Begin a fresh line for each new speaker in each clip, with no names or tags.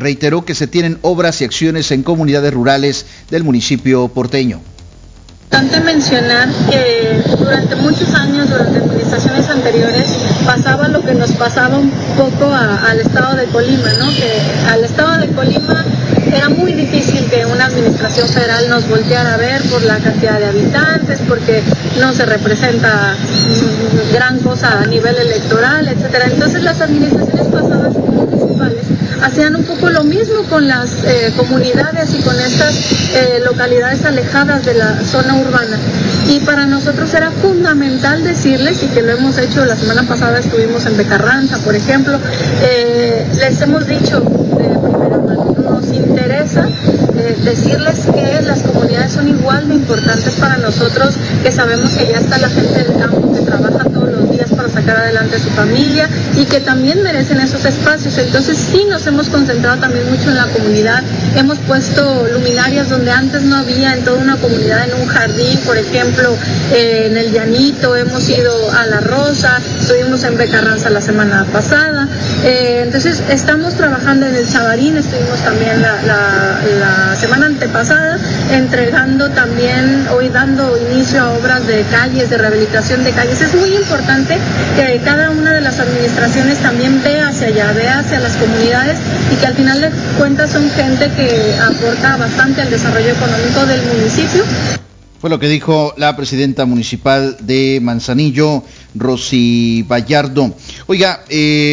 reiteró que se tienen obras y acciones en comunidades rurales del municipio porteño.
Importante mencionar que durante muchos años, durante administraciones anteriores, pasaba lo que nos pasaba un poco al estado de Colima, ¿no? Que al estado de Colima era muy difícil que una administración federal nos volteara a ver por la cantidad de habitantes, porque no se representa gran cosa a nivel electoral, etcétera. Entonces las administraciones pasadas municipales hacían un poco lo mismo con las comunidades y con estas localidades alejadas de la zona urbana. Y para nosotros era fundamental decirles, y que lo hemos hecho, la semana pasada estuvimos en Becarranza, por ejemplo, les hemos dicho de primera mano, nos interesa decirles que las comunidades son igual de importantes para nosotros, que sabemos que ya está la gente del campo que trabaja todos los días para sacar adelante a su familia y que también merecen esos espacios. Entonces sí nos hemos concentrado también mucho en la comunidad, hemos puesto luminarias donde antes no había, en toda una comunidad, en un jardín, por ejemplo, en el Llanito, hemos ido a La Rosa, estuvimos en Becarranza la semana pasada, entonces estamos trabajando en el Chavarín, estuvimos también la semana antepasada entregando también, hoy dando inicio a obras de calles, de rehabilitación de calles. Es muy importante que cada una de las administraciones también vea hacia allá, vea hacia las comunidades y que al final de cuentas son gente que aporta bastante al desarrollo económico del municipio.
Fue lo que dijo la presidenta municipal de Manzanillo, Rosy Vallardo. Oiga,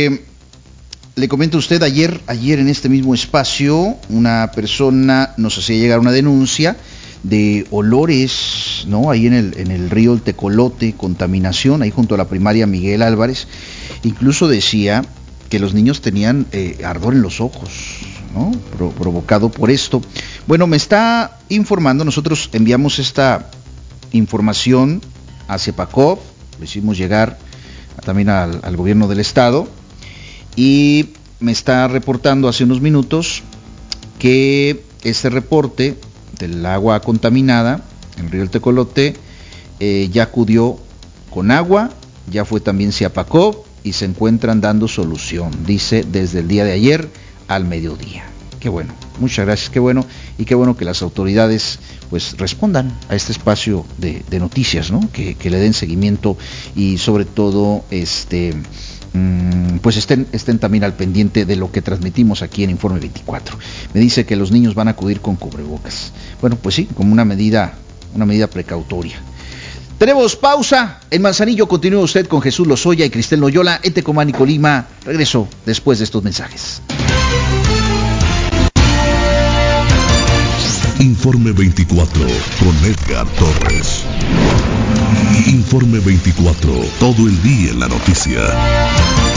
le comento a usted, ayer en este mismo espacio, una persona nos hacía llegar una denuncia de olores, ¿no? Ahí en el río El Tecolote, contaminación, ahí junto a la primaria Miguel Álvarez. Incluso decía que los niños tenían ardor en los ojos, ¿no? Provocado por esto. Bueno, me está informando, nosotros enviamos esta información a CEPACOP, lo hicimos llegar también al gobierno del estado, y me está reportando hace unos minutos que este reporte del agua contaminada en el río El Tecolote ya acudió con agua, ya fue también CEPACOP y se encuentran dando solución, dice, desde el día de ayer al mediodía. Qué bueno, muchas gracias, qué bueno, y qué bueno que las autoridades pues respondan a este espacio de noticias, ¿no? Que le den seguimiento y sobre todo pues estén también al pendiente de lo que transmitimos aquí en Informe 24. Me dice que los niños van a acudir con cubrebocas. Bueno, pues sí, como una medida precautoria. Tenemos pausa. En Manzanillo continúa usted con Jesús Lozoya y Cristel Loyola en Tecomán y Colima. Regreso después de estos mensajes.
Informe 24 con Edgar Torres. Informe 24, todo el día en la noticia.